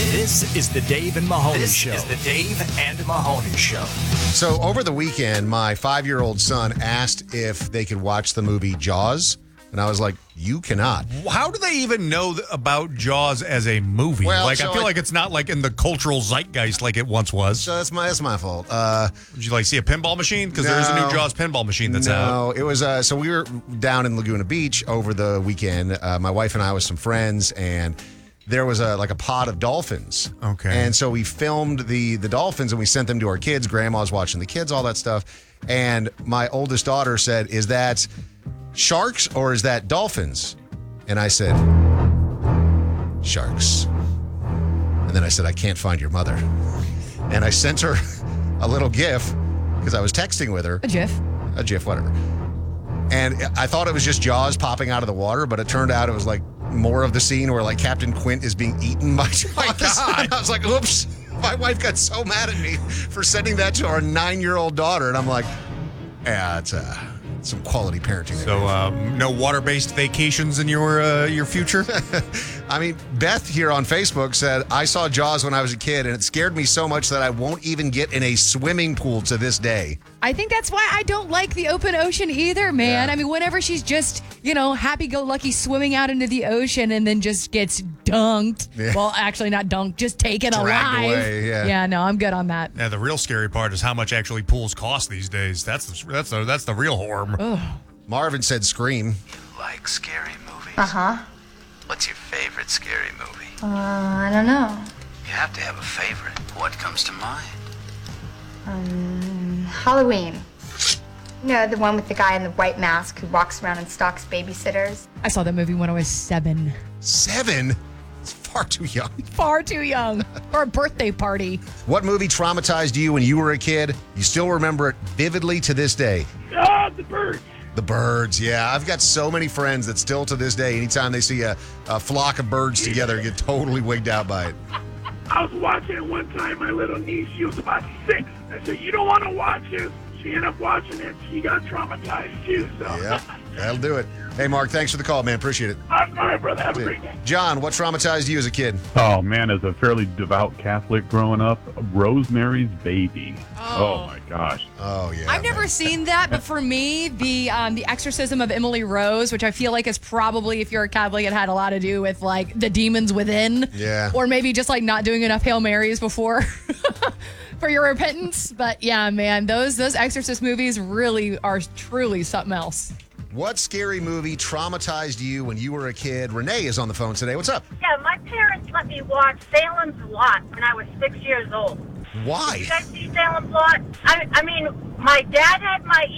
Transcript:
This is the Dave and Mahoney Show. This is the Dave and Mahoney Show. So over the weekend, my 5-year-old son asked if they could watch the movie Jaws. And I was like, you cannot. How do they even know about Jaws as a movie? Well, I so feel like it's not like in the cultural zeitgeist like it once was. So that's my fault. Did you see a pinball machine? Because there's a new Jaws pinball machine that's out. No, it was, so we were down in Laguna Beach over the weekend. My wife and I with some friends, and there was a pod of dolphins. Okay. And so we filmed the dolphins and we sent them to our kids. Grandma's watching the kids, all that stuff. And my oldest daughter said, "Is that sharks or is that dolphins?" And I said, "Sharks." And then I said, "I can't find your mother." And I sent her a little GIF because I was texting with her. A GIF, whatever. And I thought it was just Jaws popping out of the water, but it turned out it was like more of the scene where like Captain Quint is being eaten by Jaws. My God. And I was like, oops. My wife got so mad at me for sending that to our 9-year-old daughter. And I'm like, yeah, it's some quality parenting. So no water-based vacations in your future? I mean, Beth here on Facebook said, "I saw Jaws when I was a kid, and it scared me so much that I won't even get in a swimming pool to this day." I think that's why I don't like the open ocean either, man. Yeah. I mean, whenever she's just, happy-go-lucky swimming out into the ocean and then just gets dunked. Yeah. Well, actually not dunked, just taken Dragged alive. away, yeah. Yeah, no, I'm good on that. Yeah, the real scary part is how much actually pools cost these days. That's the real horror. Marvin said Scream. You like scary movies? Uh-huh. What's your favorite scary movie? I don't know. You have to have a favorite. What comes to mind? Halloween. No, the one with the guy in the white mask who walks around and stalks babysitters. I saw that movie when I was 7. 7? It's far too young. Far too young for a birthday party. What movie traumatized you when you were a kid? You still remember it vividly to this day? The Birds. The Birds, yeah. I've got so many friends that still to this day, anytime they see a flock of birds together, get totally wigged out by it. I was watching it one time. My little niece, she was about 6. I said, "You don't want to watch this." She ended up watching it. She got traumatized too. So. Yeah, that'll do it. Hey, Mark, thanks for the call, man. Appreciate it. All right, brother. Have a great day. John, what traumatized you as a kid? Oh, man, as a fairly devout Catholic growing up, Rosemary's Baby. Oh my gosh. Oh, yeah. I've never seen that, but for me, the exorcism of Emily Rose, which I feel like is probably, if you're a Catholic, it had a lot to do with like the demons within. Yeah. Or maybe just like not doing enough Hail Marys before for your repentance. But yeah, man, those exorcist movies really are truly something else. What scary movie traumatized you when you were a kid? Renee is on the phone today. What's up? Yeah, my parents let me watch Salem's Lot when I was 6 years old. Why? Did you guys see Salem's Lot? I mean, my dad had my